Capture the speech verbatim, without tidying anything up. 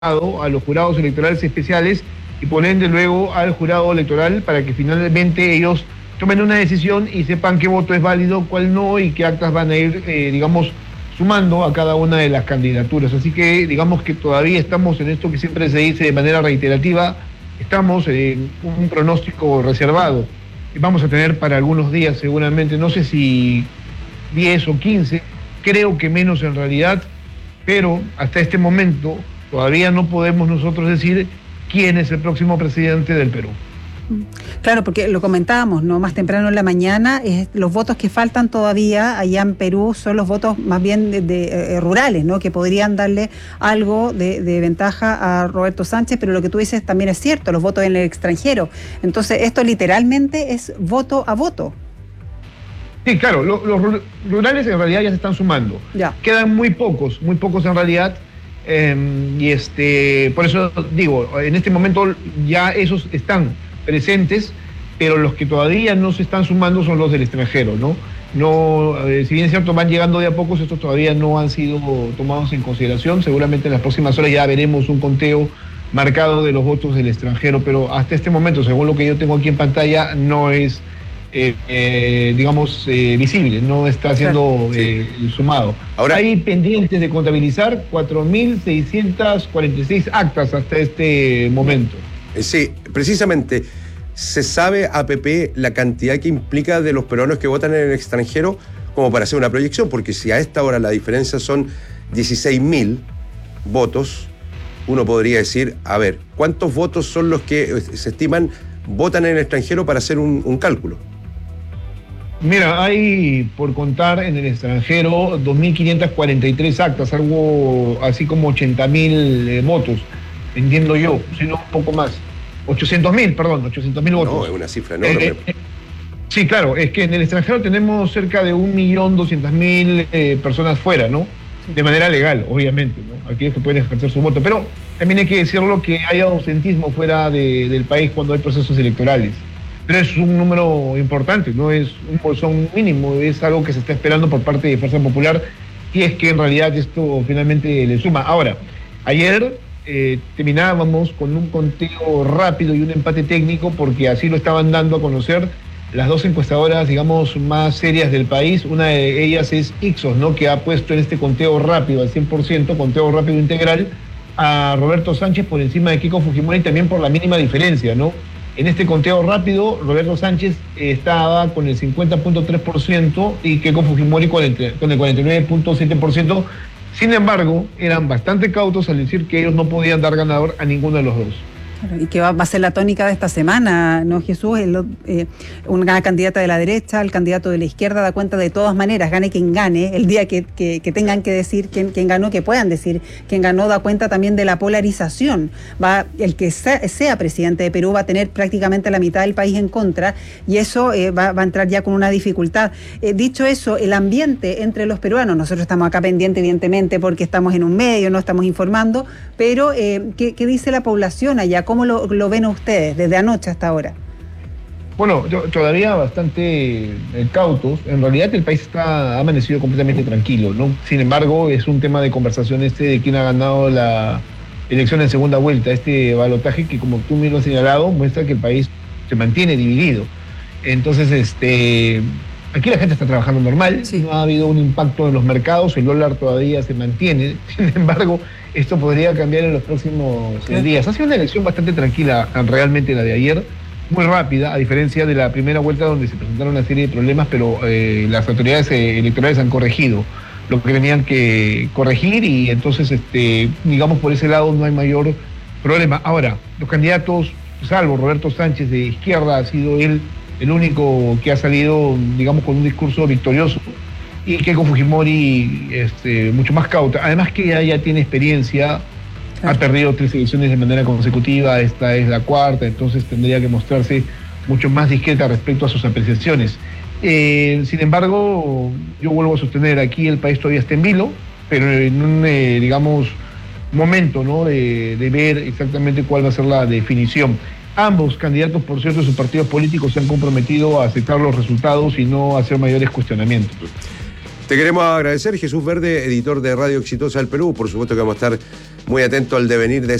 a los jurados electorales especiales y por ende luego al jurado electoral para que finalmente ellos tomen una decisión y sepan qué voto es válido, cuál no y qué actas van a ir, eh, digamos, sumando a cada una de las candidaturas. Así que digamos que todavía estamos en esto que siempre se dice de manera reiterativa, estamos en un pronóstico reservado. Vamos a tener para algunos días seguramente, no sé si diez o quince, creo que menos en realidad, pero hasta este momento todavía no podemos nosotros decir quién es el próximo presidente del Perú. Claro, porque lo comentábamos, ¿no? Más temprano en la mañana, es, los votos que faltan todavía allá en Perú son los votos más bien de, de, eh, rurales, ¿no? Que podrían darle algo de, de ventaja a Roberto Sánchez, pero lo que tú dices también es cierto, los votos en el extranjero. Entonces, esto literalmente es voto a voto. Sí, claro, lo, los rurales en realidad ya se están sumando. Ya. Quedan muy pocos, muy pocos en realidad. Eh, y este, por eso digo, en este momento ya esos están presentes, pero los que todavía no se están sumando son los del extranjero, ¿no? No, eh, si bien es cierto, van llegando de a pocos, estos todavía no han sido tomados en consideración. Seguramente en las próximas horas ya veremos un conteo marcado de los votos del extranjero, pero hasta este momento, según lo que yo tengo aquí en pantalla, no es Eh, eh, digamos, eh, visible, no está siendo eh, sumado. Ahora hay pendientes de contabilizar cuatro mil seiscientas cuarenta y seis actas hasta este momento. Sí, precisamente, ¿se sabe a P P la cantidad que implica de los peruanos que votan en el extranjero como para hacer una proyección? Porque si a esta hora la diferencia son dieciséis mil votos, uno podría decir, a ver, ¿cuántos votos son los que se estiman votan en el extranjero para hacer un, un cálculo? Mira, hay por contar en el extranjero dos mil quinientas cuarenta y tres actas, algo así como ochenta mil eh, votos, entiendo yo, sino un poco más. ochocientos mil, perdón, ochocientos mil votos. No, es una cifra enorme. Eh, eh, sí, claro, es que en el extranjero tenemos cerca de un millón doscientas mil eh, personas fuera, ¿no? De manera legal, obviamente, ¿no? Aquellos que pueden ejercer su voto, pero también hay que decirlo que hay ausentismo fuera de, del país cuando hay procesos electorales. Pero es un número importante, no es un bolsón mínimo, es algo que se está esperando por parte de Fuerza Popular y es que en realidad esto finalmente le suma. Ahora, ayer eh, terminábamos con un conteo rápido y un empate técnico porque así lo estaban dando a conocer las dos encuestadoras, digamos, más serias del país. Una de ellas es Ipsos, ¿no? Que ha puesto en este conteo rápido al cien por ciento, conteo rápido integral, a Roberto Sánchez por encima de Keiko Fujimori también por la mínima diferencia, ¿no? En este conteo rápido, Roberto Sánchez eh, estaba con el cincuenta punto tres por ciento y Keiko Fujimori con el, con el cuarenta y nueve punto siete por ciento. Sin embargo, eran bastante cautos al decir que ellos no podían dar ganador a ninguno de los dos. Y que va, va a ser la tónica de esta semana, ¿no, Jesús? El, eh, una candidata de la derecha, el candidato de la izquierda da cuenta de todas maneras, gane quien gane, el día que, que, que tengan que decir quién, quién ganó, que puedan decir quién ganó, da cuenta también de la polarización. Va, el que sea, sea presidente de Perú va a tener prácticamente la mitad del país en contra y eso eh, va, va a entrar ya con una dificultad. Eh, dicho eso, el ambiente entre los peruanos, nosotros estamos acá pendientes evidentemente porque estamos en un medio, no estamos informando, pero eh, ¿qué, qué dice la población allá? ¿Cómo lo, lo ven ustedes desde anoche hasta ahora? Bueno, yo, todavía bastante eh, cautos. En realidad el país está ha amanecido completamente tranquilo, ¿no? Sin embargo, es un tema de conversación este de quién ha ganado la elección en segunda vuelta, este balotaje que, como tú mismo has señalado, muestra que el país se mantiene dividido. Entonces, este aquí la gente está trabajando normal, sí. No ha habido un impacto en los mercados, el dólar todavía se mantiene. Sin embargo, esto podría cambiar en los próximos eh, días. Ha sido una elección bastante tranquila, realmente la de ayer, muy rápida, a diferencia de la primera vuelta donde se presentaron una serie de problemas, pero eh, las autoridades eh, electorales han corregido lo que tenían que corregir y entonces, este, digamos, por ese lado no hay mayor problema. Ahora, los candidatos, salvo Roberto Sánchez de izquierda, ha sido él el único que ha salido, digamos, con un discurso victorioso, y Keiko Fujimori este, mucho más cauta. Además que ella ya tiene experiencia, claro. Ha perdido tres elecciones de manera consecutiva, esta es la cuarta, entonces tendría que mostrarse mucho más discreta respecto a sus apreciaciones. Eh, sin embargo, yo vuelvo a sostener, aquí el país todavía está en vilo, pero en un, eh, digamos, momento, ¿no? de, de ver exactamente cuál va a ser la definición. Ambos candidatos, por cierto, de sus partidos políticos se han comprometido a aceptar los resultados y no hacer mayores cuestionamientos. Te queremos agradecer, Jesús Verde, editor de Radio Exitosa del Perú. Por supuesto que vamos a estar muy atentos al devenir de